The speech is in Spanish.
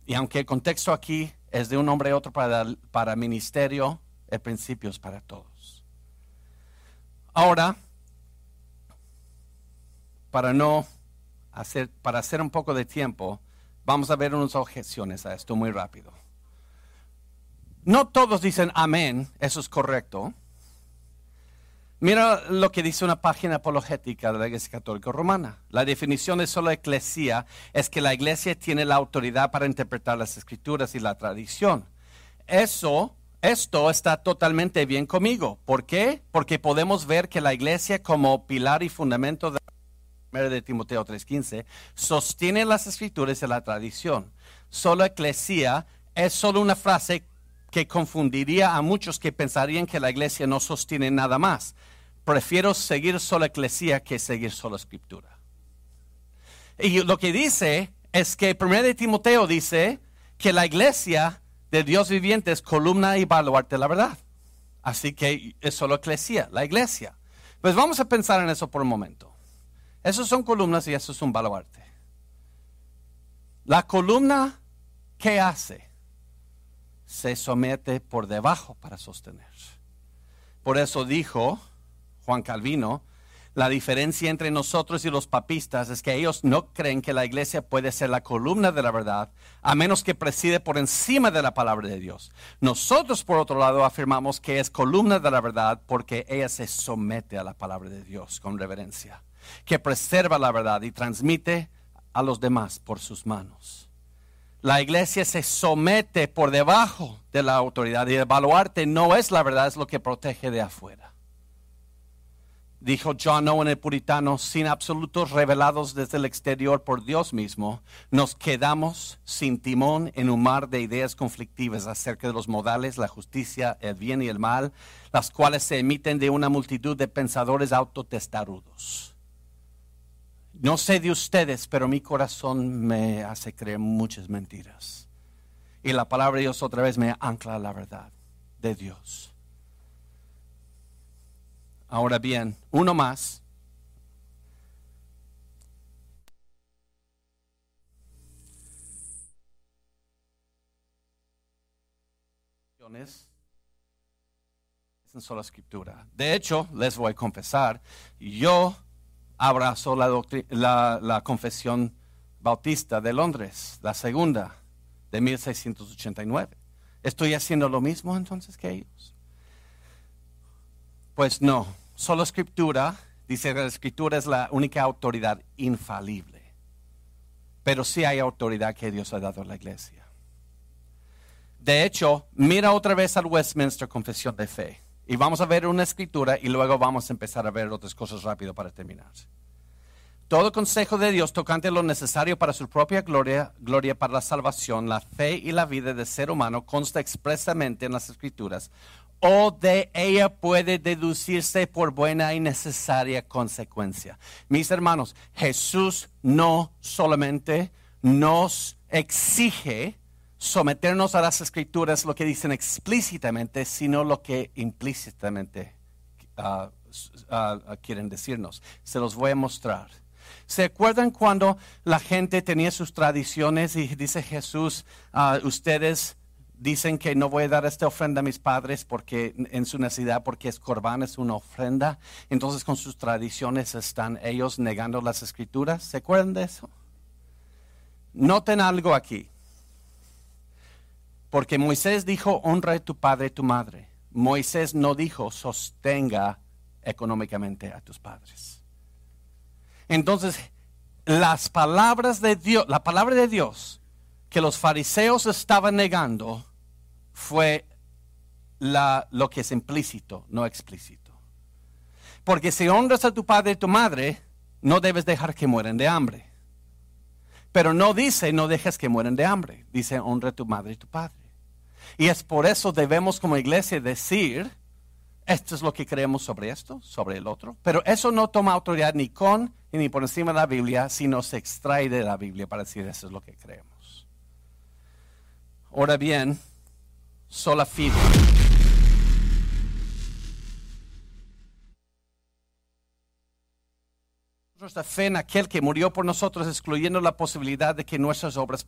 Y aunque el contexto aquí es de un hombre y otro para ministerio, el principio es para todos. Ahora, para hacer un poco de tiempo, vamos a ver unas objeciones a esto muy rápido. No todos dicen amén, eso es correcto. Mira lo que dice una página apologética de la Iglesia Católica Romana. La definición de sola eclesia es que la Iglesia tiene la autoridad para interpretar las Escrituras y la tradición. Esto está totalmente bien conmigo. ¿Por qué? Porque podemos ver que la Iglesia, como pilar y fundamento de 1 de Timoteo 3:15, sostiene las Escrituras y la tradición. Sola eclesia es solo una frase que confundiría a muchos que pensarían que la Iglesia no sostiene nada más. Prefiero seguir sola eclesia que seguir sola Escritura. Y lo que dice es que 1 de Timoteo dice que la Iglesia de Dios viviente es columna y baluarte de la verdad. Así que es solo eclesia, la Iglesia. Pues vamos a pensar en eso por un momento. Esos son columnas y eso es un baluarte. La columna, ¿qué hace? Se somete por debajo para sostener. Por eso dijo Juan Calvino, la diferencia entre nosotros y los papistas es que ellos no creen que la Iglesia puede ser la columna de la verdad, a menos que preside por encima de la palabra de Dios. Nosotros, por otro lado, afirmamos que es columna de la verdad porque ella se somete a la palabra de Dios con reverencia, que preserva la verdad y transmite a los demás por sus manos. La Iglesia se somete por debajo de la autoridad y el baluarte no es la verdad, es lo que protege de afuera. Dijo John Owen el puritano, sin absolutos revelados desde el exterior por Dios mismo, nos quedamos sin timón en un mar de ideas conflictivas acerca de los modales, la justicia, el bien y el mal, las cuales se emiten de una multitud de pensadores autotestarudos. No sé de ustedes, pero mi corazón me hace creer muchas mentiras. Y la palabra de Dios otra vez me ancla a la verdad de Dios. Ahora bien, uno más. Es en sola Escritura. De hecho, les voy a confesar, yo abrazo la confesión bautista de Londres, la segunda de 1689. ¿Estoy haciendo lo mismo entonces que ellos? Pues no, solo Escritura, dice que la Escritura es la única autoridad infalible. Pero sí hay autoridad que Dios ha dado a la Iglesia. De hecho, mira otra vez al Westminster Confesión de Fe. Y vamos a ver una escritura y luego vamos a empezar a ver otras cosas rápido para terminar. Todo consejo de Dios tocante lo necesario para su propia gloria para la salvación, la fe y la vida del ser humano consta expresamente en las Escrituras, o de ella puede deducirse por buena y necesaria consecuencia. Mis hermanos, Jesús no solamente nos exige someternos a las Escrituras, lo que dicen explícitamente, sino lo que implícitamente quieren decirnos. Se los voy a mostrar. ¿Se acuerdan cuando la gente tenía sus tradiciones y dice Jesús, ustedes dicen que no voy a dar esta ofrenda a mis padres porque en su necesidad, porque es corbán, es una ofrenda? Entonces con sus tradiciones están ellos negando las Escrituras. ¿Se acuerdan de eso? Noten algo aquí. Porque Moisés dijo, honra a tu padre y tu madre. Moisés no dijo, sostenga económicamente a tus padres. Entonces, las palabras de Dios, la palabra de Dios que los fariseos estaban negando fue lo que es implícito, no explícito. Porque si honras a tu padre y tu madre, no debes dejar que mueran de hambre. Pero no dice, no dejes que mueran de hambre. Dice, honra a tu madre y tu padre. Y es por eso debemos como iglesia decir, esto es lo que creemos sobre esto, sobre el otro. Pero eso no toma autoridad ni con ni por encima de la Biblia, sino se extrae de la Biblia para decir, eso es lo que creemos. Ahora bien, sola fide. Nuestra fe en aquel que murió por nosotros, excluyendo la posibilidad de que nuestras obras